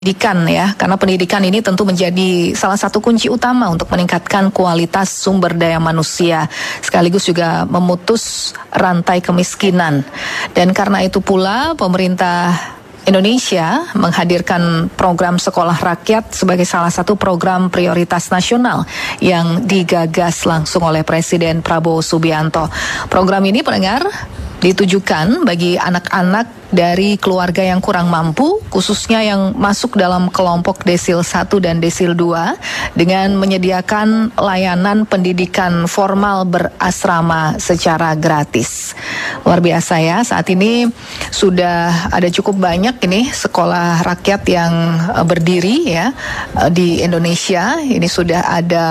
pendidikan ya, karena pendidikan ini tentu menjadi salah satu kunci utama untuk meningkatkan kualitas sumber daya manusia, sekaligus juga memutus rantai kemiskinan. Dan karena itu pula pemerintah Indonesia menghadirkan program Sekolah Rakyat sebagai salah satu program prioritas nasional yang digagas langsung oleh Presiden Prabowo Subianto. Program ini, pendengar, ditujukan bagi anak-anak dari keluarga yang kurang mampu, khususnya yang masuk dalam kelompok desil 1 dan desil 2, dengan menyediakan layanan pendidikan formal berasrama secara gratis. Luar biasa ya, saat ini sudah ada cukup banyak ini sekolah rakyat yang berdiri ya di Indonesia. Ini sudah ada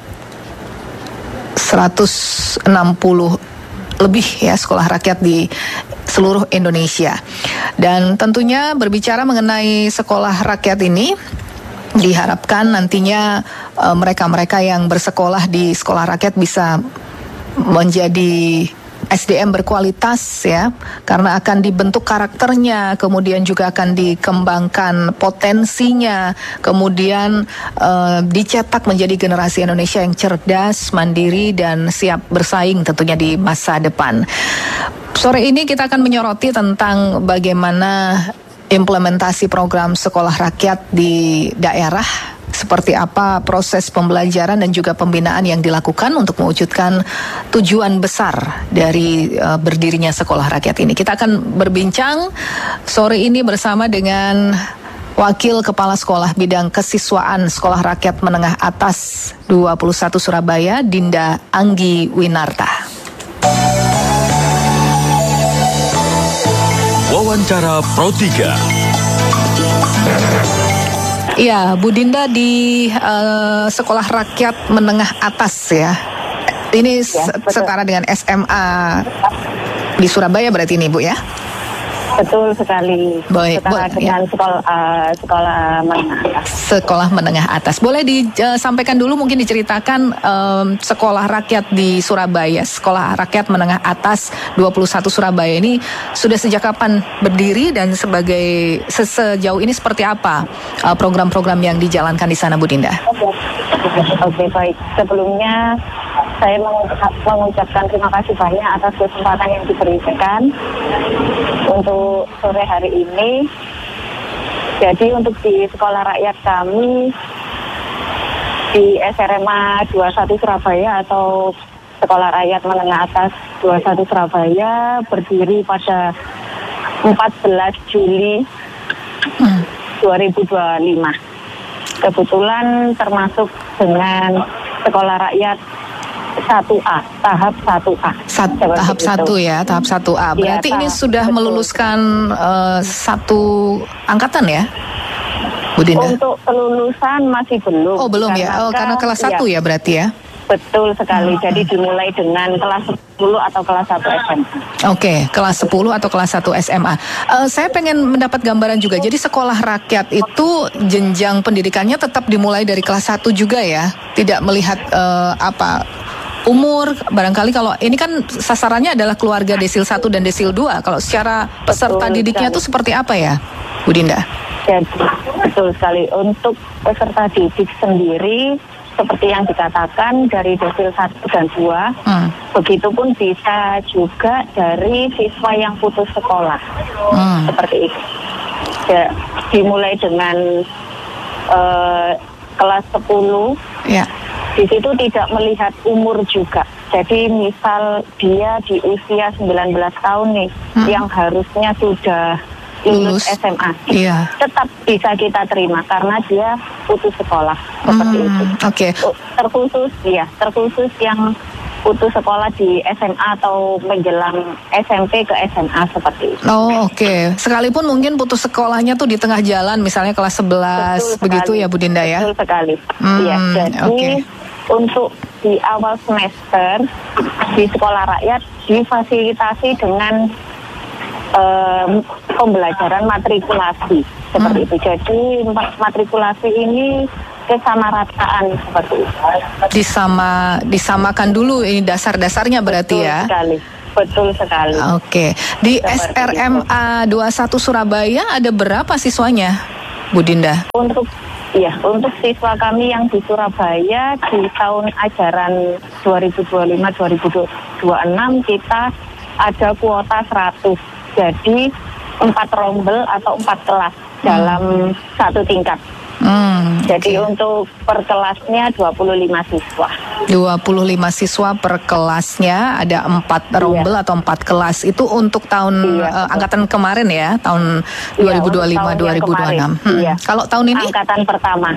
160 lebih ya sekolah rakyat di seluruh Indonesia. Dan tentunya berbicara mengenai sekolah rakyat ini, diharapkan nantinya mereka-mereka yang bersekolah di sekolah rakyat bisa menjadi SDM berkualitas ya, karena akan dibentuk karakternya, kemudian juga akan dikembangkan potensinya, kemudian dicetak menjadi generasi Indonesia yang cerdas, mandiri, dan siap bersaing tentunya di masa depan. Sore ini kita akan menyoroti tentang bagaimana implementasi program sekolah rakyat di daerah, seperti apa proses pembelajaran dan juga pembinaan yang dilakukan untuk mewujudkan tujuan besar dari berdirinya sekolah rakyat ini. Kita akan berbincang sore ini bersama dengan Wakil Kepala Sekolah Bidang Kesiswaan Sekolah Rakyat Menengah Atas 21 Surabaya, Dinda Anggi Winarta. Wawancara Pro 3. Ya, Bu Dinda di Sekolah Rakyat Menengah Atas ya. Ini setara dengan SMA di Surabaya berarti ini, Bu ya? Betul sekali. Baik, setara dengan sekolah menengah atas. Sekolah menengah atas. Boleh disampaikan dulu, mungkin diceritakan sekolah rakyat di Surabaya, Sekolah Rakyat Menengah Atas 21 Surabaya ini sudah sejak kapan berdiri dan sejauh ini seperti apa program-program yang dijalankan di sana, Bu Dinda? Oke, baik. Sebelumnya saya mengucapkan terima kasih banyak atas kesempatan yang diberikan untuk sore hari ini. Jadi untuk di sekolah rakyat kami di SRMA 21 Surabaya atau Sekolah Rakyat Menengah Atas 21 Surabaya berdiri pada 14 Juli 2025. Kebetulan termasuk dengan Sekolah Rakyat 1A, tahap 1A. Tahap 1 ya, tahap 1A. Berarti ini sudah meluluskan satu angkatan ya, Bu Dinda? Untuk kelulusan masih belum. Oh, belum ya? Oh, karena kelas 1 ya berarti ya? Betul sekali. Jadi dimulai dengan kelas 10 atau kelas 1 SMA. Oke, kelas 10 atau kelas 1 SMA. Saya pengen mendapat gambaran juga. Jadi sekolah rakyat itu jenjang pendidikannya tetap dimulai dari kelas 1 juga ya? Tidak melihat umur, barangkali kalau ini kan sasarannya adalah keluarga desil 1 dan desil 2. Kalau secara peserta didiknya itu seperti apa ya, Bu Dinda? Jadi, betul sekali. Untuk peserta didik sendiri, seperti yang dikatakan dari desil 1 dan 2, begitupun bisa juga dari siswa yang putus sekolah. Seperti itu. Ya, dimulai dengan kelas 10. Ya. Di situ tidak melihat umur juga. Jadi misal dia di usia 19 tahun nih, yang harusnya sudah lulus SMA, tetap bisa kita terima karena dia putus sekolah. Seperti itu. Oke. Terkhusus yang putus sekolah di SMA atau menjelang SMP ke SMA seperti itu. Oh, oke. Sekalipun mungkin putus sekolahnya tuh di tengah jalan, misalnya kelas 11, begitu ya, Bu Dinda ya? Betul sekali. Iya, jadi untuk di awal semester di sekolah rakyat difasilitasi dengan pembelajaran matrikulasi seperti itu. Jadi matrikulasi ini kesamarataan seperti itu. Disamakan dulu ini dasar-dasarnya berarti. Betul sekali. Betul sekali. Oke. Di SRMA 21 Surabaya ada berapa siswanya, Bu Dinda? Untuk siswa kami yang di Surabaya di tahun ajaran 2025-2026 kita ada kuota 100. Jadi 4 rombel atau 4 kelas dalam satu tingkat. Jadi untuk per kelasnya 25 siswa. 25 siswa per kelasnya, ada 4 rombel atau 4 kelas. Itu untuk tahun angkatan kemarin ya, tahun 2025-2026. Kalau tahun ini? Angkatan pertama.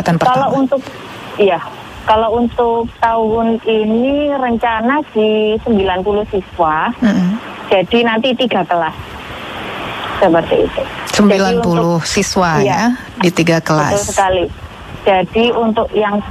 Kalau untuk tahun ini rencana di 90 siswa. Jadi nanti 3 kelas. Seperti itu. 90 siswa ya di 3 kelas. Betul sekali. Jadi untuk yang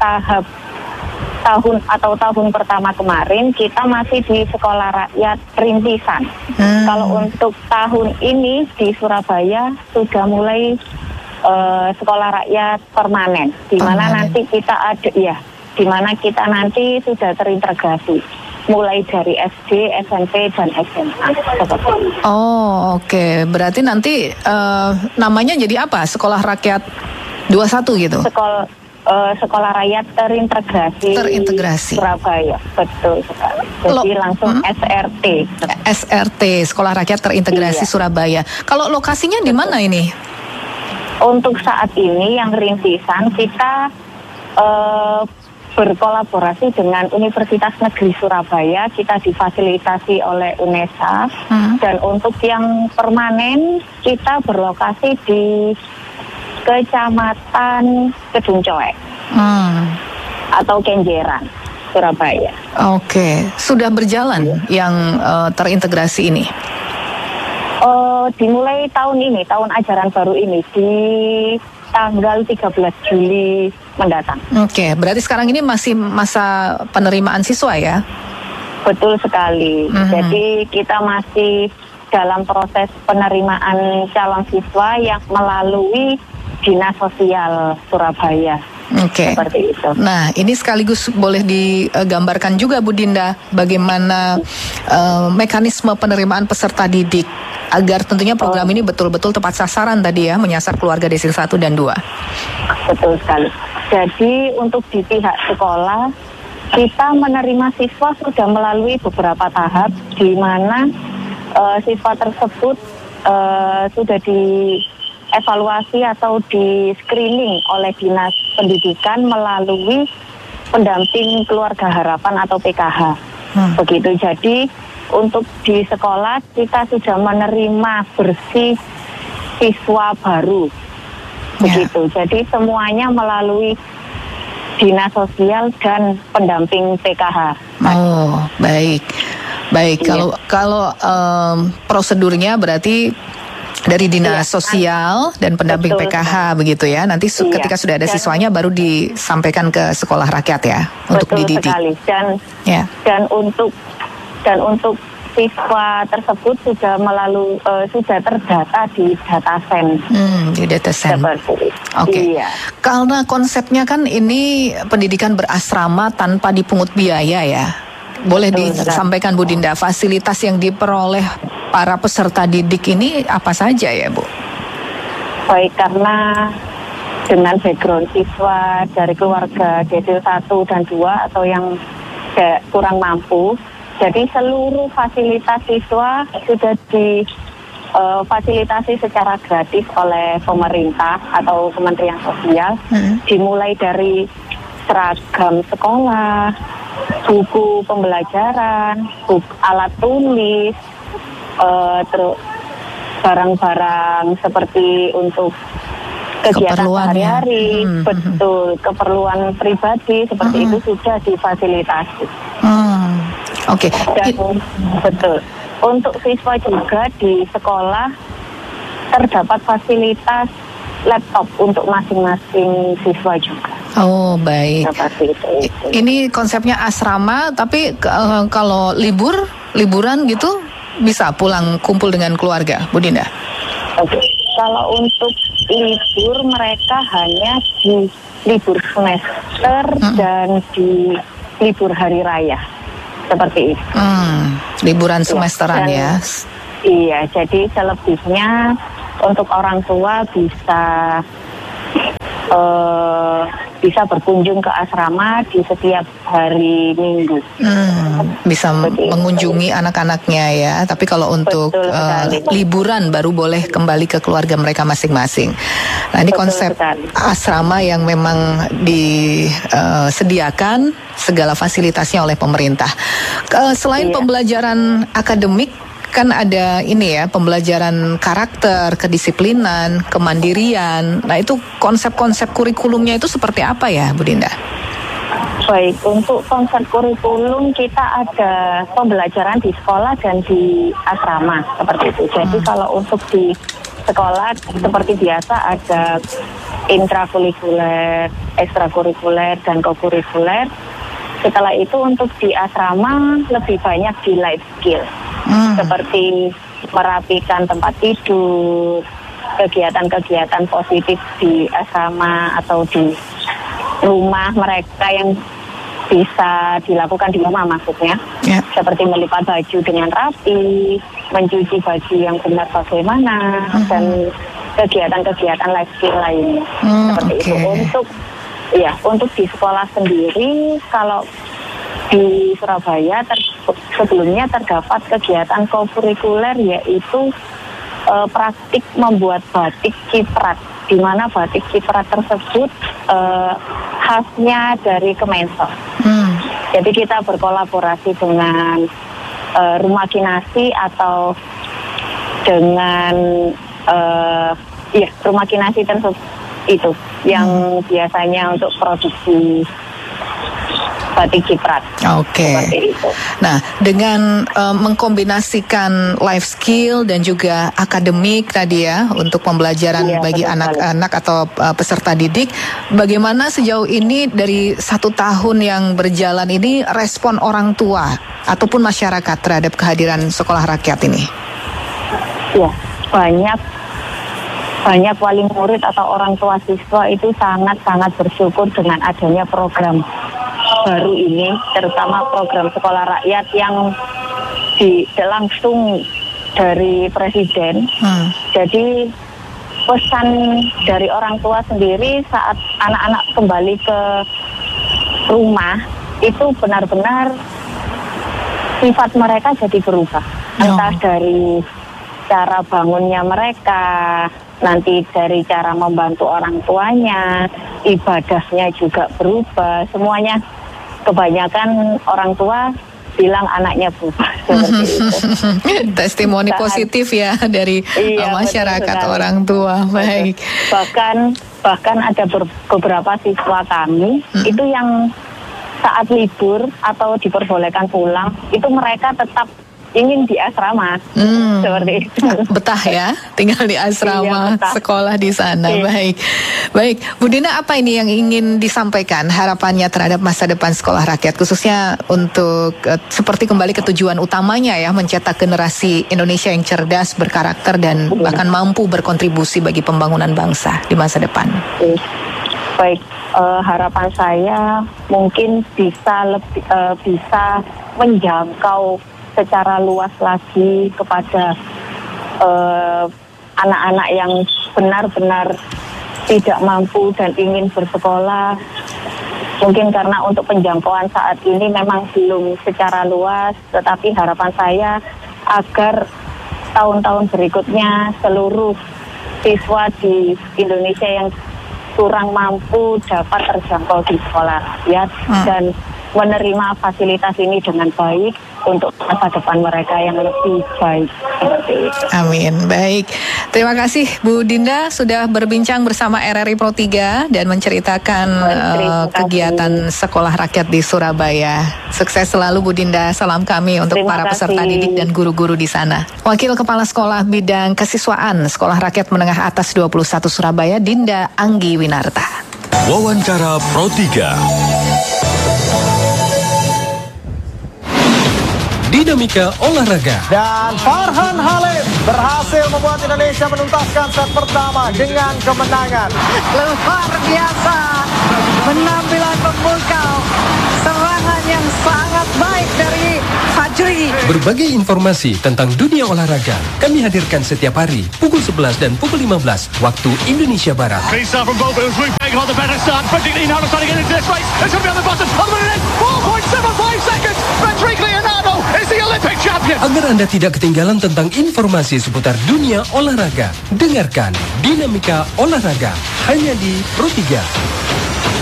tahun pertama kemarin kita masih di sekolah rakyat rintisan. Kalau untuk tahun ini di Surabaya sudah mulai sekolah rakyat permanen, di mana nanti kita ada di mana kita nanti sudah terintegrasi mulai dari SD, SMP, dan SMA. Oh, oke. Berarti nanti namanya jadi apa? Sekolah Rakyat 21 gitu? Sekolah Rakyat Terintegrasi Surabaya. Betul sekali. Jadi langsung SRT. SRT, Sekolah Rakyat Terintegrasi Surabaya. Kalau lokasinya di mana ini? Untuk saat ini yang rintisan kita berkolaborasi dengan Universitas Negeri Surabaya, kita difasilitasi oleh UNESA, dan untuk yang permanen kita berlokasi di Kecamatan Kedung Coek atau Kenjeran, Surabaya. Oke, sudah berjalan yang terintegrasi ini? Dimulai tahun ini, tahun ajaran baru ini di tanggal 13 Juli mendatang. Oke, berarti sekarang ini masih masa penerimaan siswa ya? Betul sekali. Jadi kita masih dalam proses penerimaan calon siswa yang melalui Dinas Sosial Surabaya. Oke. Seperti itu. Nah, ini sekaligus boleh digambarkan juga Bu Dinda bagaimana mekanisme penerimaan peserta didik agar tentunya program ini betul-betul tepat sasaran tadi ya, menyasar keluarga desil 1 dan 2. Betul sekali. Jadi untuk di pihak sekolah kita menerima siswa sudah melalui beberapa tahap di mana siswa tersebut sudah dievaluasi atau di screening oleh Dinas Pendidikan melalui pendamping keluarga harapan atau PKH. Begitu. Jadi untuk di sekolah kita sudah menerima bersih siswa baru. Begitu. Jadi semuanya melalui Dinas Sosial dan pendamping PKH. Oh, baik. Baik, kalau prosedurnya berarti dari Dinas Sosial dan pendamping PKH begitu ya. Nanti ketika sudah ada siswanya baru disampaikan ke sekolah rakyat ya untuk dididik. Betul sekali. Dan untuk siswa tersebut sudah sudah terdata di datasen. Di datasen. Oke. Karena konsepnya kan ini pendidikan berasrama tanpa dipungut biaya ya. Boleh disampaikan Bu Dinda, fasilitas yang diperoleh para peserta didik ini apa saja ya Bu? Baik, karena dengan background siswa dari keluarga desil 1 dan 2 atau yang kurang mampu, jadi seluruh fasilitas siswa sudah difasilitasi secara gratis oleh pemerintah atau Kementerian Sosial, dimulai dari seragam sekolah, buku pembelajaran, alat tulis, terus barang-barang seperti untuk kegiatan sehari-hari, betul, keperluan pribadi seperti itu sudah difasilitasi. Oke. Betul. Untuk siswa juga di sekolah terdapat fasilitas laptop untuk masing-masing siswa juga. Oh, baik. Seperti itu. Ini konsepnya asrama, tapi kalau liburan gitu bisa pulang kumpul dengan keluarga, Bu Dinda? Oke. Kalau untuk libur mereka hanya di libur semester dan di libur hari raya. Seperti itu. Liburan semesteran ya. Iya, jadi selebihnya untuk orang tua bisa bisa berkunjung ke asrama di setiap hari Minggu. Bisa mengunjungi anak-anaknya ya. Tapi kalau untuk liburan baru boleh kembali ke keluarga mereka masing-masing. Nah, ini konsep asrama yang memang disediakan segala fasilitasnya oleh pemerintah. Selain pembelajaran akademik, kan ada ini ya, pembelajaran karakter, kedisiplinan, kemandirian. Nah, itu konsep-konsep kurikulumnya itu seperti apa ya, Bu Dinda? Baik, untuk konsep kurikulum kita ada pembelajaran di sekolah dan di asrama seperti itu. Jadi kalau untuk di sekolah seperti biasa ada intrakurikuler, ekstrakurikuler, dan kokurikuler. Setelah itu untuk di asrama lebih banyak di life skill, seperti merapikan tempat tidur, kegiatan-kegiatan positif di asrama atau di rumah mereka yang bisa dilakukan di rumah maksudnya, seperti melipat baju dengan rapi, mencuci baju yang benar bagaimana, dan kegiatan-kegiatan life skill lainnya seperti itu. Untuk di sekolah sendiri, kalau di Surabaya sebelumnya terdapat kegiatan kokurikuler, yaitu praktik membuat batik ciprat, di mana batik ciprat tersebut khasnya dari Kemensos. Jadi kita berkolaborasi dengan Rumah Kinasi atau dengan Rumah Kinasi tersebut itu yang biasanya untuk produksi batik ciprat. Seperti itu. Nah, dengan mengkombinasikan life skill dan juga akademik tadi ya untuk pembelajaran bagi anak-anak atau peserta didik, bagaimana sejauh ini dari 1 tahun yang berjalan ini respon orang tua ataupun masyarakat terhadap kehadiran sekolah rakyat ini? Ya, banyak wali murid atau orang tua siswa itu sangat-sangat bersyukur dengan adanya program baru ini, terutama program sekolah rakyat yang langsung dari Presiden. Jadi pesan dari orang tua sendiri saat anak-anak kembali ke rumah itu benar-benar sifat mereka jadi berubah. Entah dari cara bangunnya mereka, nanti dari cara membantu orang tuanya, ibadahnya juga berubah. Semuanya kebanyakan orang tua bilang anaknya berubah seperti itu. Testimoni positif ya dari masyarakat orang tua. Baik. Bahkan ada beberapa siswa kami itu yang saat libur atau diperbolehkan pulang, itu mereka tetap ingin di asrama, seperti itu. Betah ya, tinggal di asrama, sekolah di sana. Baik. Bu Dinda, apa ini yang ingin disampaikan harapannya terhadap masa depan sekolah rakyat, khususnya untuk seperti kembali ke tujuan utamanya ya, mencetak generasi Indonesia yang cerdas, berkarakter, dan bahkan mampu berkontribusi bagi pembangunan bangsa di masa depan. Baik, harapan saya mungkin bisa menjangkau secara luas lagi kepada anak-anak yang benar-benar tidak mampu dan ingin bersekolah. Mungkin karena untuk penjangkauan saat ini memang belum secara luas, tetapi harapan saya agar tahun-tahun berikutnya seluruh siswa di Indonesia yang kurang mampu dapat terjangkau di sekolah rakyat dan menerima fasilitas ini dengan baik untuk masa depan mereka yang lebih baik. Amin. Baik. Terima kasih Bu Dinda sudah berbincang bersama RRI Pro 3 dan menceritakan kegiatan sekolah rakyat di Surabaya. Sukses selalu Bu Dinda. Salam kami untuk para peserta didik dan guru-guru di sana. Wakil Kepala Sekolah Bidang Kesiswaan Sekolah Rakyat Menengah Atas 21 Surabaya, Dinda Anggi Winarta. Wawancara Pro 3. Dinamika olahraga. Dan Farhan Halim berhasil membuat Indonesia menuntaskan set pertama dengan kemenangan. Luar biasa, penampilan memukau, serangan yang sangat baik dari Fajri Berbagai informasi tentang dunia olahraga kami hadirkan setiap hari pukul 11 dan pukul 15 waktu Indonesia Barat. Agar Anda tidak ketinggalan tentang informasi seputar dunia olahraga, dengarkan Dinamika Olahraga hanya di Pro 3.